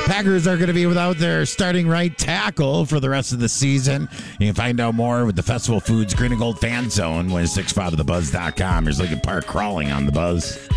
Packers are going to be without their starting right tackle for the rest of the season. You can find out more with the Festival Foods Green and Gold Fan Zone when 6 5 of thebuzz.com. There's Lincoln Park crawling on the buzz.